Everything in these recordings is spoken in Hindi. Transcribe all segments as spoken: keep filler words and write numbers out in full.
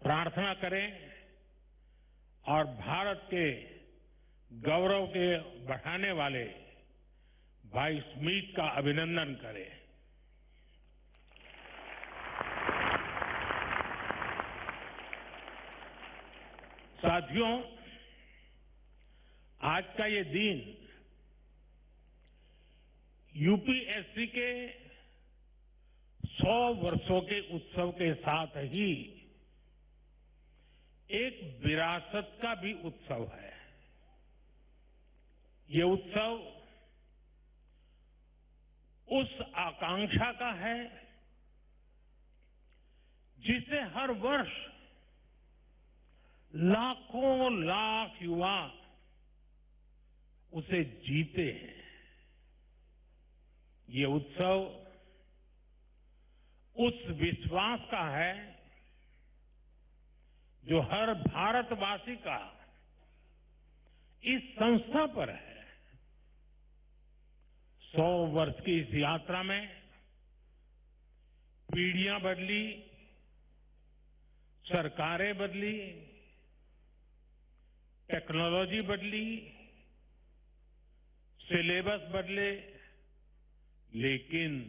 प्रार्थना करें और भारत के गौरव के बढ़ाने वाले भाई स्मिथ का अभिनंदन करें। साथियों, आज का ये दिन यूपीएससी के सौ वर्षों के उत्सव के साथ ही एक विरासत का भी उत्सव है। ये उत्सव उस आकांक्षा का है जिसे हर वर्ष लाखों लाख युवा उसे जीते हैं। ये उत्सव उस विश्वास का है जो हर भारतवासी का इस संस्था पर है। सौ वर्ष की इस यात्रा में पीढ़ियां बदली, सरकारें बदली, टेक्नोलॉजी बदली, सिलेबस बदले, लेकिन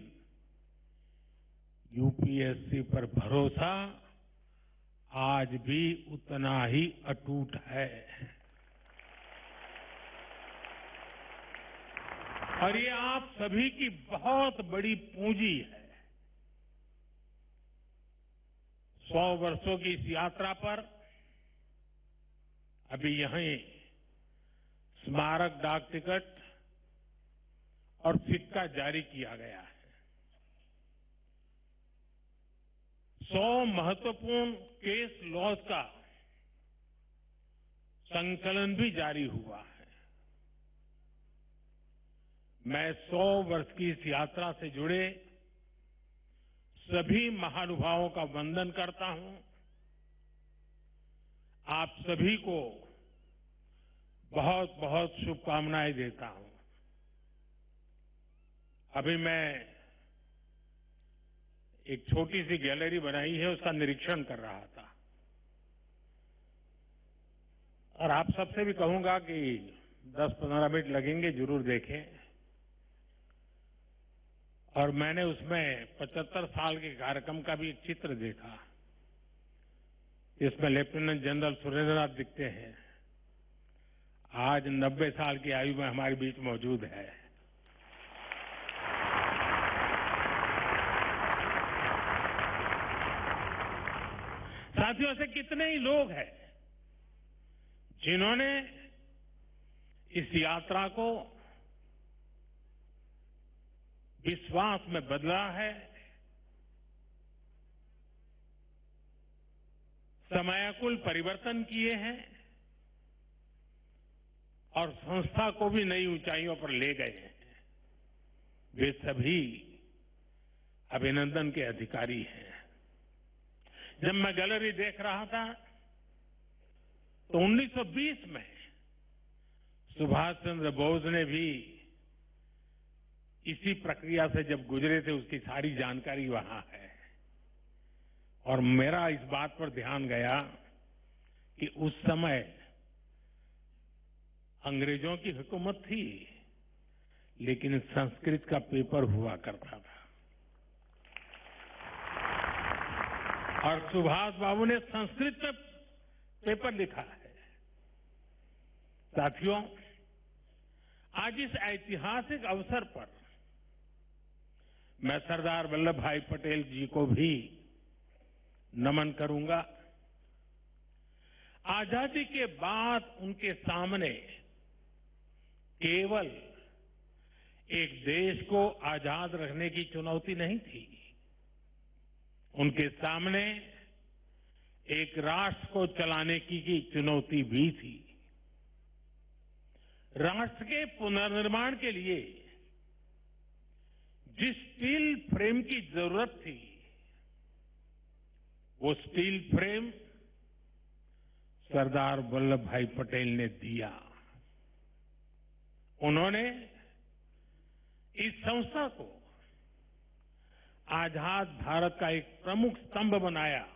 यूपीएससी पर भरोसा आज भी उतना ही अटूट है। और ये आप सभी की बहुत बड़ी पूंजी है। सौ वर्षों की इस यात्रा पर अभी यहीं स्मारक डाक टिकट और सिक्का जारी किया गया है। सौ महत्वपूर्ण केस लॉज का संकलन भी जारी हुआ है। मैं सौ वर्ष की इस यात्रा से जुड़े सभी महानुभावों का वंदन करता हूं। आप सभी को बहुत बहुत शुभकामनाएं देता हूं। अभी मैं एक छोटी सी गैलरी बनाई है, उसका निरीक्षण कर रहा था और आप सबसे भी कहूंगा कि दस पंद्रह मिनट लगेंगे, जरूर देखें। और मैंने उसमें पचहत्तर साल के कार्यक्रम का भी एक चित्र देखा, इसमें लेफ्टिनेंट जनरल सुरेंद्र नाथ दिखते हैं। आज नब्बे साल की आयु में हमारे बीच मौजूद है। साथियों, ऐसे कितने ही लोग हैं जिन्होंने इस यात्रा को विश्वास में बदला है, समयाकुल परिवर्तन किए हैं और संस्था को भी नई ऊंचाइयों पर ले गए हैं। वे सभी अभिनंदन के अधिकारी हैं। जब मैं गैलरी देख रहा था तो उन्नीस सौ बीस में सुभाष चंद्र बोस ने भी इसी प्रक्रिया से जब गुजरे थे, उसकी सारी जानकारी वहां है। और मेरा इस बात पर ध्यान गया कि उस समय अंग्रेजों की हुकूमत थी, लेकिन संस्कृत का पेपर हुआ करता था और सुभाष बाबू ने संस्कृत में पेपर लिखा है। साथियों, आज इस ऐतिहासिक अवसर पर मैं सरदार वल्लभ भाई पटेल जी को भी नमन करूंगा। आजादी के बाद उनके सामने केवल एक देश को आजाद रखने की चुनौती नहीं थी, उनके सामने एक राष्ट्र को चलाने की, की चुनौती भी थी। राष्ट्र के पुनर्निर्माण के लिए जिस स्टील फ्रेम की जरूरत थी, वो स्टील फ्रेम सरदार वल्लभ भाई पटेल ने दिया। उन्होंने इस संस्था को आजाद भारत का एक प्रमुख स्तंभ बनाया